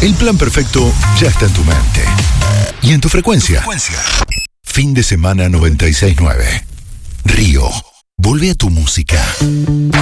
El plan perfecto ya está en tu mente. Y en tu frecuencia. Fin de semana 96.9. Río. Vuelve a tu música.